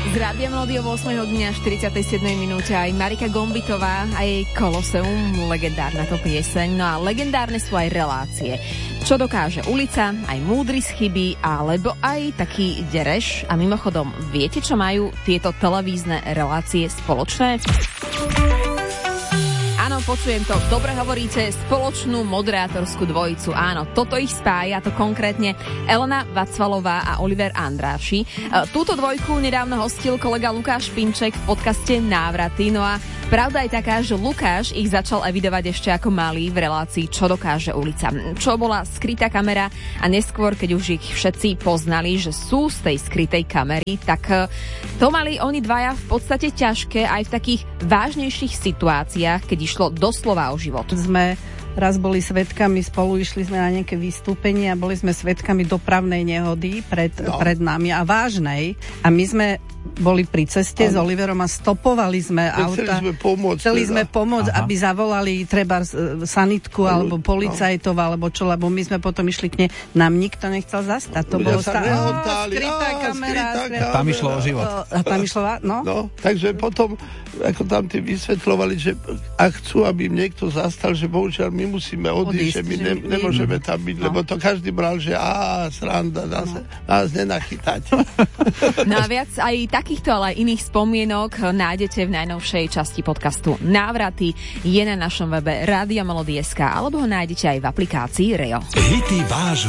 Z Rádia Melódia 8 hodiny a 47 minúte aj Marika Gombitová a jej Koloseum, legendárna to pieseň. No a legendárne sú aj relácie. Čo dokáže ulica, aj múdry z chyby, alebo aj taký dereš. A mimochodom, viete, čo majú tieto televízne relácie spoločné? Áno, počujem to. Dobre hovoríte, spoločnú moderátorskú dvojicu. Áno, toto ich spája, to konkrétne Elena Vacvalová a Oliver Andráši. Túto dvojku nedávno hostil kolega Lukáš Pinček v podcaste Návraty. No a pravda je taká, že Lukáš ich začal evidovať ešte ako malý v relácii Čo dokáže ulica. Čo bola skrytá kamera a neskôr, keď už ich všetci poznali, že sú z tej skrytej kamery, tak to mali oni dvaja v podstate ťažké aj v takých vážnejších situáciách, keď išlo doslova o život. Sme raz boli svedkami, spolu išli sme na nejaké vystúpenie a boli sme svedkami dopravnej nehody pred nami a vážnej. A my sme boli pri ceste s Oliverom a stopovali sme auta. Chceli sme pomôcť, aby zavolali treba sanitku alebo policajtov alebo čo, lebo my sme potom išli k nej. Nám nikto nechcel zastať. To bolo skrytá kamera. Tam išlo o život. Tam išlo, no, takže potom ako tam tí vysvetľovali, že ak chcú, aby im niekto zastal, že bohužiaľ my musíme odísť, že my nemôžeme tam byť, lebo to každý bral, že sranda, nás nenachytať. No a viac aj takýchto, ale aj iných spomienok nájdete v najnovšej časti podcastu Návraty. Je na našom webe radiomelody.sk alebo ho nájdete aj v aplikácii REO. Hity vášho